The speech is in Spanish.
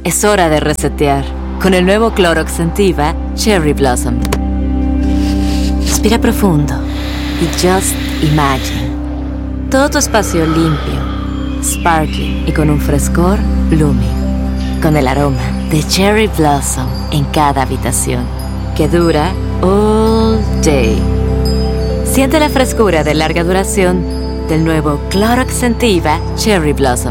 Es hora de resetear con el nuevo Clorox Scentiva Cherry Blossom. Respira profundo y just imagine. Todo tu espacio limpio, sparkling y con un frescor blooming. Con el aroma de Cherry Blossom en cada habitación, que dura all day. Siente la frescura de larga duración del nuevo Clorox Scentiva Cherry Blossom.